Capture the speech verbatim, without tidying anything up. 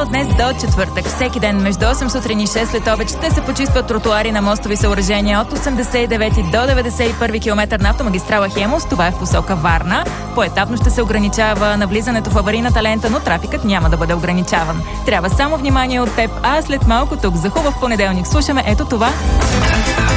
от днес до четвъртък. Всеки ден между осем сутрин и шест след обед ще се почистват тротуари на мостови съоръжения от осемдесет и девети до деветдесет и първи километър на автомагистрала Хемус. Това е в посока Варна. Поетапно ще се ограничава навлизането в аварийната лента, но трафикът няма да бъде ограничаван. Трябва само внимание от теб, а след малко тук за хубав понеделник слушаме ето това.